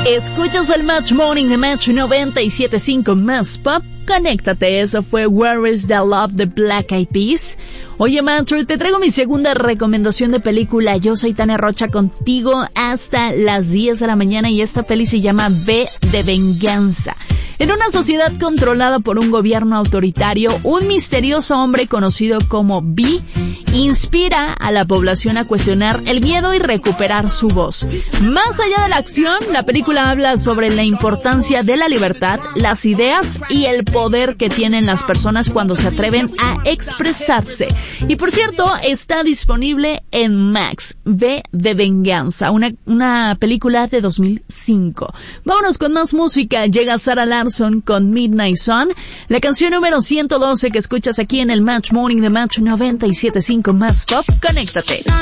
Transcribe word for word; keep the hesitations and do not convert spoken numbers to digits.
Escuchas el Match Morning de Match noventa y siete punto cinco Más Pop. Conéctate, eso fue Where is the Love de Black Eyed Peas. Oye, Match, te traigo mi segunda recomendación de película. Yo soy Tania Rocha, contigo hasta las diez de la mañana, y esta peli se llama V de Venganza. En una sociedad controlada por un gobierno autoritario, un misterioso hombre conocido como V inspira a la población a cuestionar el miedo y recuperar su voz. Más allá de la acción, la película habla sobre la importancia de la libertad, las ideas y el poder que tienen las personas cuando se atreven a expresarse. Y por cierto, está disponible en Max, V de Venganza, una, una película de dos mil cinco. Vámonos con más música. Llega Sarah Larsson con Midnight Sun, la canción número ciento doce que escuchas aquí en el Match Morning de Match noventa y siete punto cinco Más Pop. Conéctate.